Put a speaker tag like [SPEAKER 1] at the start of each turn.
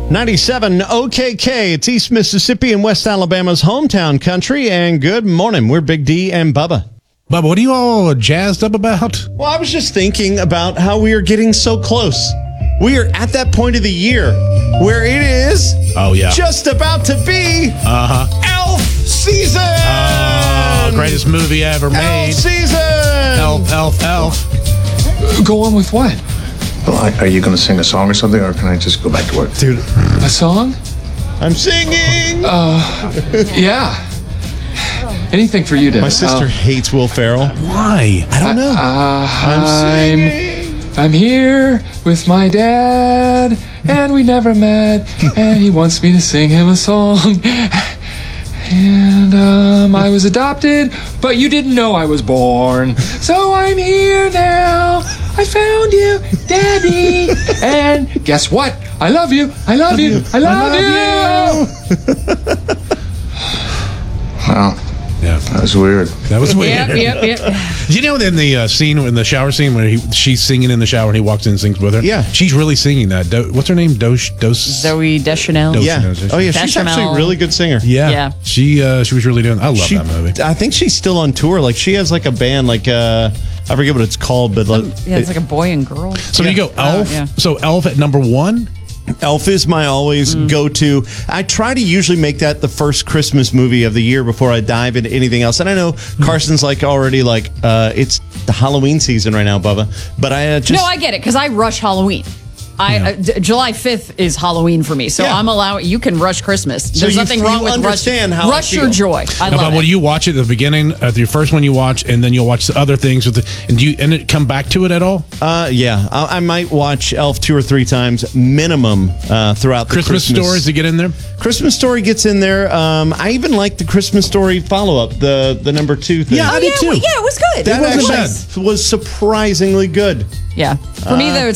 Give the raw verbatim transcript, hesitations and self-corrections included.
[SPEAKER 1] ninety-seven O K K. It's East Mississippi and West Alabama's hometown country. And good morning. We're Big D and Bubba.
[SPEAKER 2] Bubba, what are you all jazzed up about?
[SPEAKER 1] Well, I was just thinking about how we are getting so close. We are at that point of the year where it is
[SPEAKER 2] Oh, yeah.
[SPEAKER 1] just about to be
[SPEAKER 2] Uh-huh.
[SPEAKER 1] Elf season.
[SPEAKER 2] Oh, greatest movie ever made.
[SPEAKER 1] Elf season.
[SPEAKER 2] Elf, elf, elf.
[SPEAKER 3] Go on with what?
[SPEAKER 4] Well, I- are you going to sing a song or something, or can I just go back to work?
[SPEAKER 1] Dude,
[SPEAKER 3] A song?
[SPEAKER 1] I'm singing.
[SPEAKER 3] Yeah. Anything for you to.
[SPEAKER 1] My sister
[SPEAKER 3] uh,
[SPEAKER 1] hates Will Ferrell.
[SPEAKER 2] Why?
[SPEAKER 1] I don't know.
[SPEAKER 3] uh,
[SPEAKER 1] I'm
[SPEAKER 3] I'm,
[SPEAKER 1] singing.
[SPEAKER 3] I'm here with my dad, and we never met, and he wants me to sing him a song. And um, I was adopted, but you didn't know I was born. So I'm here now. I found you, Daddy. And guess what? I love you. I love you. I love, you.
[SPEAKER 4] Wow,
[SPEAKER 2] Yeah,
[SPEAKER 4] that was weird.
[SPEAKER 2] that was weird.
[SPEAKER 5] Yep, yep, yep.
[SPEAKER 2] You know, in the uh, scene, in the shower scene, where he, she's singing in the shower and he walks in and sings with her?
[SPEAKER 1] Yeah.
[SPEAKER 2] She's really singing that. Do, what's her name? Dosh, Dos?
[SPEAKER 5] Zoe Deschanel.
[SPEAKER 2] Dos-
[SPEAKER 1] Yeah. Oh, yeah. She's
[SPEAKER 5] Bechamel.
[SPEAKER 1] actually a really good singer.
[SPEAKER 2] Yeah.
[SPEAKER 5] Yeah.
[SPEAKER 2] She uh, she was really doing I love
[SPEAKER 1] She,
[SPEAKER 2] that movie.
[SPEAKER 1] I think she's still on tour. Like she has like a band, like uh, I forget what it's called, but like,
[SPEAKER 5] Yeah, it's like a boy and girl.
[SPEAKER 2] So
[SPEAKER 1] yeah.
[SPEAKER 2] you go Elf.
[SPEAKER 5] Oh, yeah.
[SPEAKER 2] So Elf at number one?
[SPEAKER 1] Elf is my always go-to. I try to usually make that the first Christmas movie of the year before I dive into anything else. And I know Carson's like already like uh, it's the Halloween season right now, Bubba. But I uh, just
[SPEAKER 5] No, I get it because I rush Halloween. I uh, d- July fifth is Halloween for me, so
[SPEAKER 1] Yeah.
[SPEAKER 5] I'm allowing. You can rush Christmas. There's
[SPEAKER 1] you-
[SPEAKER 5] nothing
[SPEAKER 1] you
[SPEAKER 5] wrong with
[SPEAKER 1] understand
[SPEAKER 5] rush.
[SPEAKER 1] how I
[SPEAKER 5] rush your
[SPEAKER 1] feel.
[SPEAKER 5] joy. I
[SPEAKER 2] How
[SPEAKER 5] love
[SPEAKER 2] about
[SPEAKER 5] it.
[SPEAKER 2] when you watch it at the beginning, at the first one you watch, and then you'll watch the other things with the, and do you and it come back to it at all?
[SPEAKER 1] uh, yeah, I, I might watch Elf two or three times minimum uh, throughout the
[SPEAKER 2] Christmas,
[SPEAKER 1] Christmas
[SPEAKER 2] stories to get in there?
[SPEAKER 1] Christmas Story gets in there. Um, I even like the Christmas Story follow-up, the the number two thing.
[SPEAKER 2] Yeah, I
[SPEAKER 5] oh
[SPEAKER 2] did
[SPEAKER 5] yeah,
[SPEAKER 2] too.
[SPEAKER 5] well, yeah, it was good.
[SPEAKER 1] that
[SPEAKER 2] wasn't
[SPEAKER 1] actually
[SPEAKER 2] bad.
[SPEAKER 1] was surprisingly good.
[SPEAKER 5] Yeah, for me though,